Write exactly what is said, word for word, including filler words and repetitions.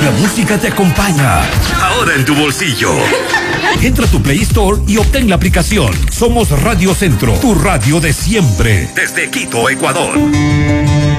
la música te acompaña. Ahora en tu bolsillo. Entra a tu Play Store y obtén la aplicación. Somos Radio Centro, tu radio de siempre. Desde Quito, Ecuador.